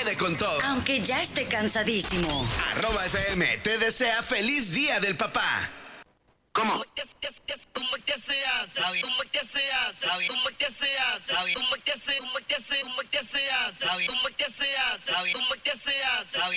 puede con todo. Aunque ya esté cansadísimo. @FM te desea feliz día del papá. ¿Cómo? ¿Cómo que se hace? ¿Cómo que se hace? ¿Cómo que se hace? ¿Cómo que se hace? ¿Cómo que se hace? ¿Cómo que se hace? ¿Cómo que se hace? ¿Cómo que se hace?